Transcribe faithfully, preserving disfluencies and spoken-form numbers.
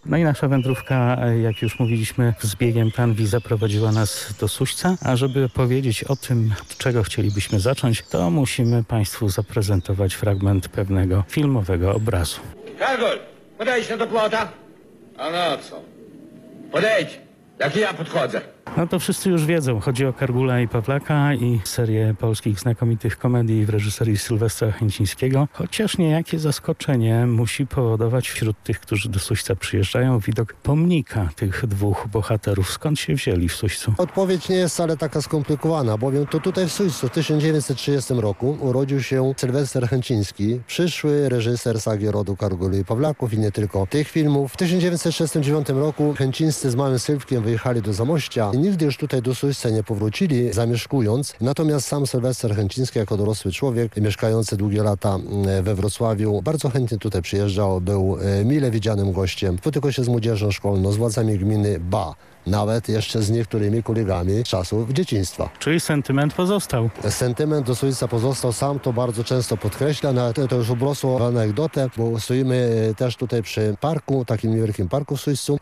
No i nasza wędrówka, jak już mówiliśmy, z biegiem Panwi zaprowadziła nas do Suśca, a żeby powiedzieć o tym, od czego chcielibyśmy zacząć, to musimy Państwu zaprezentować fragment pewnego filmowego obrazu. Kargol, podejdź na do płota. A na co? Podejdź, jak ja podchodzę. No to wszyscy już wiedzą. Chodzi o Kargula i Pawlaka i serię polskich znakomitych komedii w reżyserii Sylwestra Chęcińskiego. Chociaż niejakie zaskoczenie musi powodować wśród tych, którzy do Suśca przyjeżdżają, widok pomnika tych dwóch bohaterów. Skąd się wzięli w Suścu? Odpowiedź nie jest wcale taka skomplikowana, bowiem to tutaj w Suścu w tysiąc dziewięćset trzydziestym roku urodził się Sylwester Chęciński, przyszły reżyser sagi rodu Karguli i Pawlaków i nie tylko tych filmów. W tysiąc dziewięćset trzydziestym dziewiątym roku Chęcińscy z małym Sylwkiem wyjechali do Zamościa. Nigdy już tutaj do Suśca nie powrócili, zamieszkując. Natomiast sam Sylwester Chęciński jako dorosły człowiek, mieszkający długie lata we Wrocławiu, bardzo chętnie tutaj przyjeżdżał, był mile widzianym gościem. Spotykał się z młodzieżą szkolną, z władzami gminy, ba, nawet jeszcze z niektórymi kolegami z czasów dzieciństwa. Czyli sentyment pozostał. Sentyment do Suśca pozostał, sam to bardzo często podkreśla, no, to, to już obrosło w anegdotę, bo stoimy też tutaj przy parku, takim niewielkim parku w Suścu